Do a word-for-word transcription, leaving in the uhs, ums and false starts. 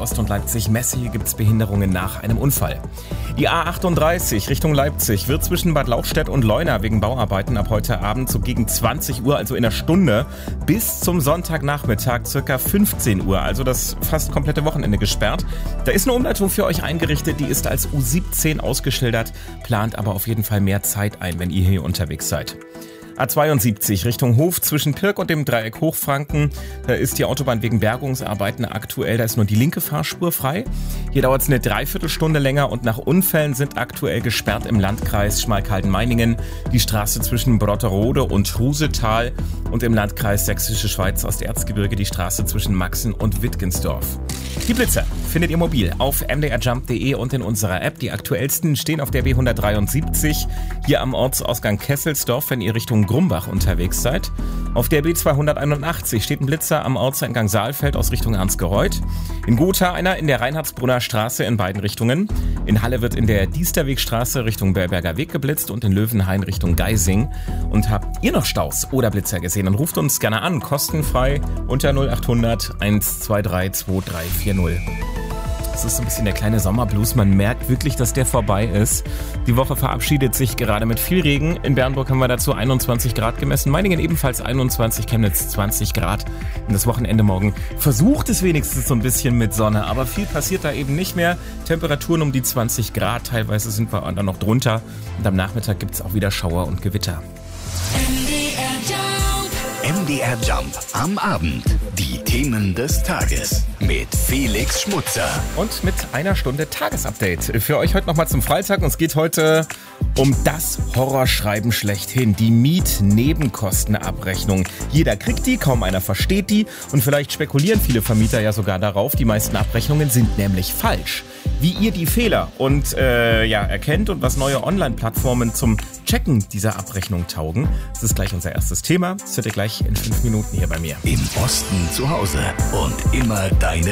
Nordost und Leipzig-Messe. Hier gibt es Behinderungen nach einem Unfall. Die A achtunddreißig Richtung Leipzig wird zwischen Bad Lauchstädt und Leuna wegen Bauarbeiten ab heute Abend so gegen zwanzig Uhr, also in einer Stunde, bis zum Sonntagnachmittag circa fünfzehn Uhr, also das fast komplette Wochenende gesperrt. Da ist eine Umleitung für euch eingerichtet, die ist als U siebzehn ausgeschildert, plant aber auf jeden Fall mehr Zeit ein, wenn ihr hier unterwegs seid. A zweiundsiebzig Richtung Hof zwischen Pirk und dem Dreieck Hochfranken. Da ist die Autobahn wegen Bergungsarbeiten aktuell, da ist nur die linke Fahrspur frei. Hier dauert es eine Dreiviertelstunde länger und nach Unfällen sind aktuell gesperrt im Landkreis Schmalkalden-Meiningen die Straße zwischen Brotterode und Rusetal und im Landkreis Sächsische Schweiz Osterzgebirge die Straße zwischen Maxen und Wittgensdorf. Die Blitzer findet ihr mobil auf m d r jump punkt d e und in unserer App. Die aktuellsten stehen auf der B hundertdreiundsiebzig, hier am Ortsausgang Kesselsdorf, wenn ihr Richtung Grumbach unterwegs seid. Auf der B zweihunderteinundachtzig steht ein Blitzer am Ortseingang Saalfeld aus Richtung Ernstgereuth. In Gotha einer in der Reinhardsbrunner Straße in beiden Richtungen. In Halle wird in der Diesterwegstraße Richtung Bellberger Weg geblitzt und in Löwenhain Richtung Geising. Und habt ihr noch Staus oder Blitzer gesehen, dann ruft uns gerne an, kostenfrei unter null achthundert eins zwei drei zwei drei vier null. Es ist so ein bisschen der kleine Sommerblues. Man merkt wirklich, dass der vorbei ist. Die Woche verabschiedet sich gerade mit viel Regen. In Bernburg haben wir dazu einundzwanzig Grad gemessen. Meiningen ebenfalls einundzwanzig, Chemnitz zwanzig Grad. Und das Wochenende morgen versucht es wenigstens so ein bisschen mit Sonne. Aber viel passiert da eben nicht mehr. Temperaturen um die zwanzig Grad. Teilweise sind wir dann noch drunter. Und am Nachmittag gibt es auch wieder Schauer und Gewitter. M D R Jump am Abend. Die Themen des Tages mit Felix Schmutzer. Und mit einer Stunde Tagesupdate. Für euch heute nochmal zum Freitag. Und es geht heute um das Horrorschreiben schlechthin. Die Mietnebenkostenabrechnung. Jeder kriegt die, kaum einer versteht die. Und vielleicht spekulieren viele Vermieter ja sogar darauf. Die meisten Abrechnungen sind nämlich falsch. Wie ihr die Fehler und äh, ja, erkennt und was neue Online-Plattformen zum Checken dieser Abrechnung taugen. Das ist gleich unser erstes Thema. Das hört ihr gleich in fünf Minuten hier bei mir. Im Osten zu Hause und immer deine